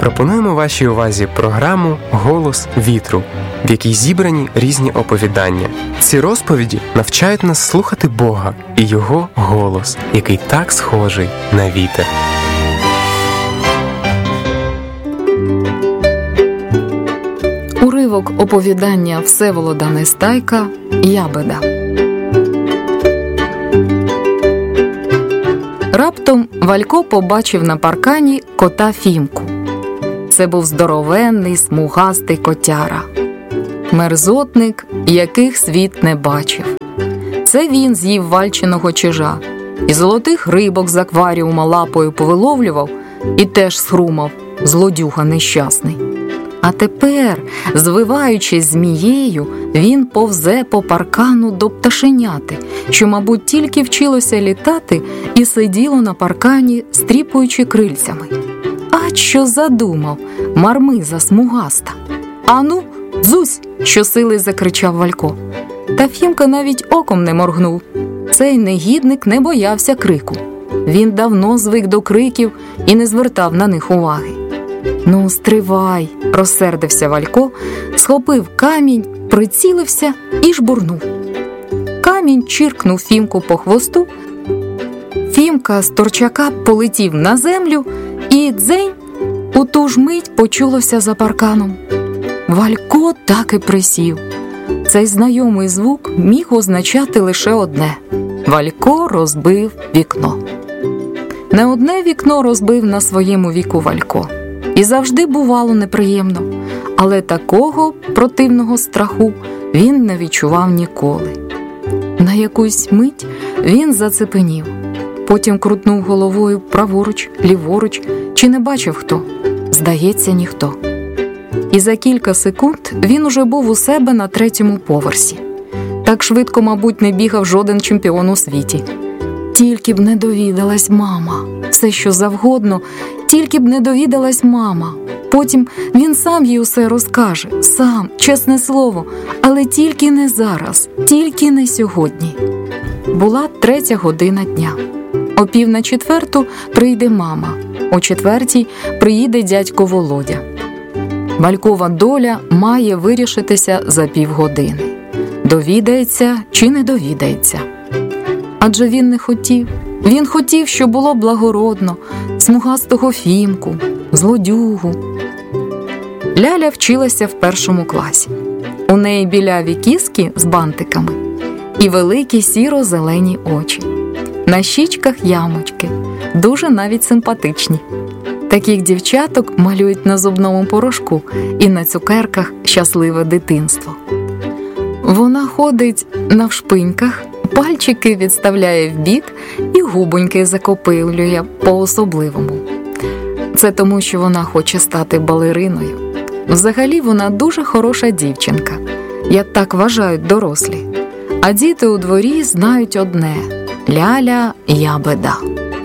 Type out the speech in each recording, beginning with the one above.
Пропонуємо вашій увазі програму «Голос вітру», в якій зібрані різні оповідання. Ці розповіді навчають нас слухати Бога і Його голос, який так схожий на вітер. Уривок оповідання Всеволода Нестайка «Ябеда». Раптом Валько побачив на паркані кота Фімку. Це був здоровенний, смугастий котяра. Мерзотник, яких світ не бачив. Це він з'їв Вальчиного чижа. І золотих рибок з акваріума лапою повиловлював і теж схрумав, злодюга нещасний. А тепер, звиваючись змією, він повзе по паркану до пташеняти, що, мабуть, тільки вчилося літати і сиділо на паркані, стріпуючи крильцями. А що задумав, мармиза смугаста? «Ану, дзусь!» – щосили закричав Валько. Та Фімка навіть оком не моргнув. Цей негідник не боявся крику. Він давно звик до криків і не звертав на них уваги. «Ну, стривай!» – розсердився Валько, схопив камінь, прицілився і жбурнув. Камінь чиркнув Фімку по хвосту. Фімка з торчака полетів на землю і дзень! У ту ж мить почулося за парканом. Валько так і присів. Цей знайомий звук міг означати лише одне – Валько розбив вікно. Не одне вікно розбив на своєму віку Валько. І завжди бувало неприємно, але такого противного страху він не відчував ніколи. На якусь мить він зацепенів, потім крутнув головою праворуч, ліворуч, чи не бачив хто? Здається, ніхто. І за кілька секунд він уже був у себе на 3-му поверсі. Так швидко, мабуть, не бігав жоден чемпіон у світі. Тільки б не довідалась мама. Все, що завгодно, тільки б не довідалась мама. Потім він сам їй усе розкаже, сам, чесне слово, але тільки не зараз, тільки не сьогодні. Була 3 година дня. О 3:45 прийде мама, о 4 приїде дядько Володя. Валькова доля має вирішитися за півгодини. Довідається чи не довідається. Адже він не хотів. Він хотів, щоб було благородно, смугастого Фімку, злодюгу. Ляля вчилася в 1 класі. У неї біляві кіски з бантиками і великі сіро-зелені очі. На щічках ямочки, дуже навіть симпатичні. Таких дівчаток малюють на зубному порошку і на цукерках «Щасливе дитинство». Вона ходить навшпиньках, пальчики відставляє вбік і губоньки закопилює по-особливому. Це тому, що вона хоче стати балериною. Взагалі вона дуже хороша дівчинка, як так вважають дорослі. А діти у дворі знають одне – Ляля Ябеда.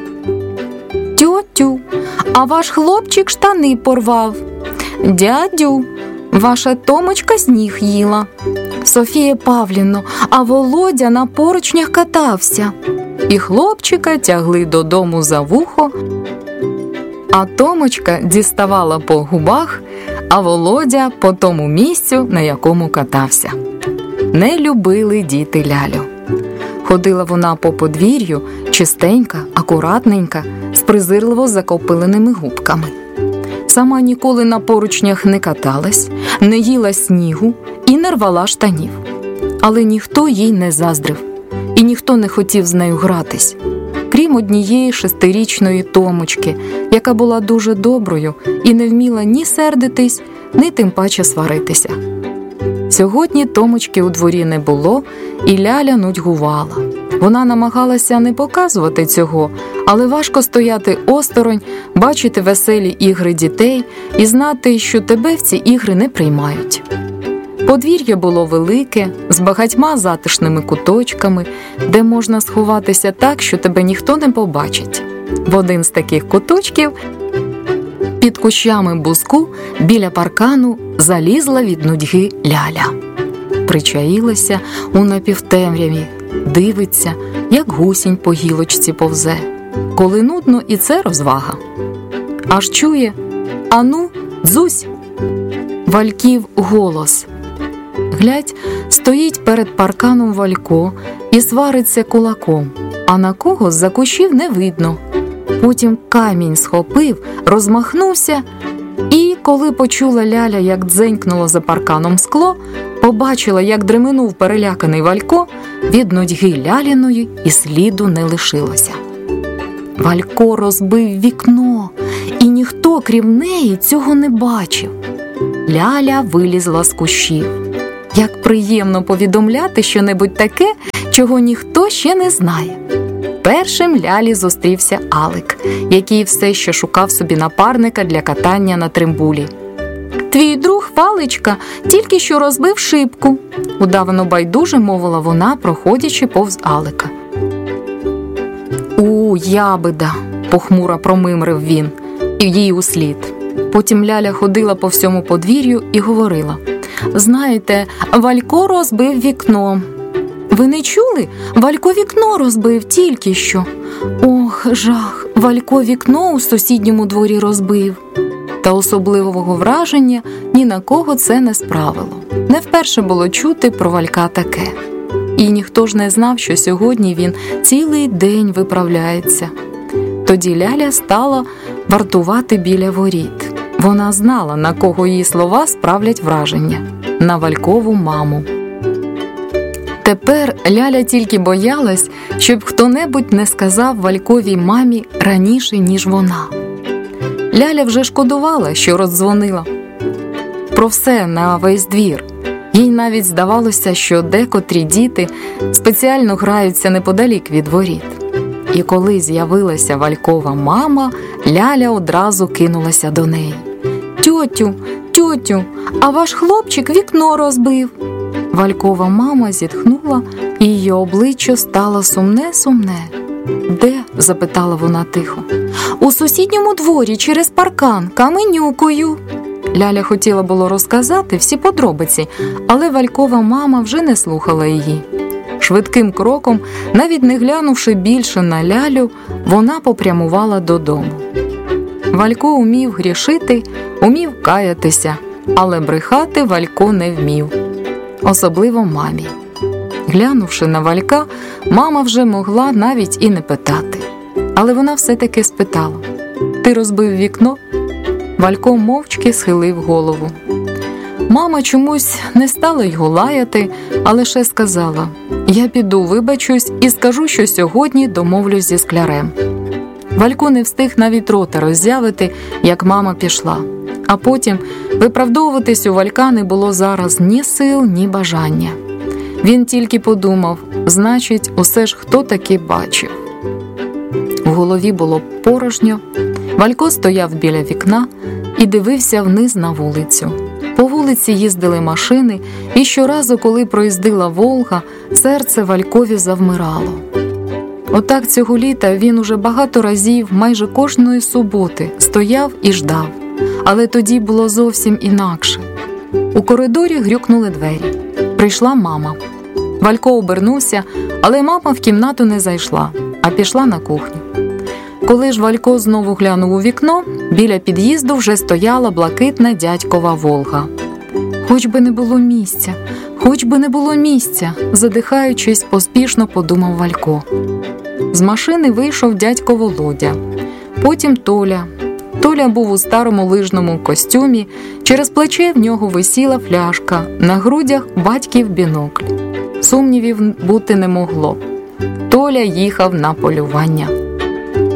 «Тьотю, а ваш хлопчик штани порвав. Дядю, ваша Томочка сніг їла. Софія Павлівно, а Володя на поручнях катався». І хлопчика тягли додому за вухо, а Томочка діставала по губах, а Володя по тому місцю, на якому катався. Не любили діти Лялю. Ходила вона по подвір'ю, чистенька, акуратненька, з презирливо закопиленими губками. Сама ніколи на поручнях не каталась, не їла снігу і не рвала штанів. Але ніхто їй не заздрив, і ніхто не хотів з нею гратись. Крім однієї 6-річної Томочки, яка була дуже доброю і не вміла ні сердитись, ні тим паче сваритися. Сьогодні Томочки у дворі не було, і Ляля нудьгувала. Вона намагалася не показувати цього, але важко стояти осторонь, бачити веселі ігри дітей і знати, що тебе в ці ігри не приймають. Подвір'я було велике, з багатьма затишними куточками, де можна сховатися так, що тебе ніхто не побачить. В один з таких куточків під кущами бузку біля паркану залізла від нудьги Ляля. Причаїлася у напівтемряві, дивиться, як гусінь по гілочці повзе. Коли нудно, і це розвага. Аж чує, Ану, дзусь!» Вальків голос. Глядь, стоїть перед парканом Валько і свариться кулаком, а на кого з-за кущів не видно. Потім камінь схопив, розмахнувся, і коли почула Ляля, як дзенькнуло за парканом скло, побачила, як дременув переляканий Валько, від нудьги Ляліної і сліду не лишилося. Валько розбив вікно, і ніхто, крім неї, цього не бачив. Ляля вилізла з кущів. Як приємно повідомляти щонебудь таке, чого ніхто ще не знає. Першим Лялі зустрівся Алик, який все ще шукав собі напарника для катання на трембулі. «Твій друг Валечка тільки що розбив шибку», – удавано байдуже мовила вона, проходячи повз Алика. «У, ябеда!» – похмуро промимрив він, і їй услід. Потім Ляля ходила по всьому подвір'ю і говорила: «Знаєте, Валько розбив вікно». «Ви не чули? Валько вікно розбив тільки що». «Ох, жах, Валько вікно у сусідньому дворі розбив». Та особливого враження ні на кого це не справило. Не вперше було чути про Валька таке. І ніхто ж не знав, що сьогодні він цілий день виправляється. Тоді Ляля стала вартувати біля воріт. Вона знала, на кого її слова справлять враження – на Валькову маму. Тепер Ляля тільки боялась, щоб хто-небудь не сказав Вальковій мамі раніше, ніж вона. Ляля вже шкодувала, що роздзвонила про все на весь двір. Їй навіть здавалося, що декотрі діти спеціально граються неподалік від воріт. І коли з'явилася Валькова мама, Ляля одразу кинулася до неї. Тьотю, а ваш хлопчик вікно розбив». Валькова мама зітхнула, і її обличчя стало сумне. «Де?» – запитала вона тихо. «У сусідньому дворі через паркан, каменюкою». Ляля хотіла було розказати всі подробиці, але Валькова мама вже не слухала її. Швидким кроком, навіть не глянувши більше на Лялю, вона попрямувала додому. Валько умів грішити, умів каятися, але брехати Валько не вмів. Особливо мамі. Глянувши на Валька, мама вже могла навіть і не питати. Але вона все-таки спитала: «Ти розбив вікно?» Валько мовчки схилив голову. Мама чомусь не стала його лаяти, а лише сказала: «Я піду вибачусь і скажу, що сьогодні домовлюсь зі склярем». Валько не встиг навіть рота роззявити, як мама пішла. А потім виправдовуватись у Валька не було зараз ні сил, ні бажання. Він тільки подумав: значить, усе ж хто таки бачив. В голові було порожньо. Валько стояв біля вікна і дивився вниз на вулицю. По вулиці їздили машини, і щоразу, коли проїздила Волга, серце Валькові завмирало. Отак цього літа він уже багато разів, майже кожної суботи, стояв і ждав. Але тоді було зовсім інакше. У коридорі грюкнули двері. Прийшла мама. Валько обернувся, але мама в кімнату не зайшла, а пішла на кухню. Коли ж Валько знову глянув у вікно, біля під'їзду вже стояла блакитна дядькова Волга. Хоч би не було місця, задихаючись, поспішно подумав Валько. З машини вийшов дядько Володя, потім Толя. Толя був у старому лижному костюмі, через плече в нього висіла фляжка, на грудях батьків бінокль. Сумнівів бути не могло. Толя їхав на полювання.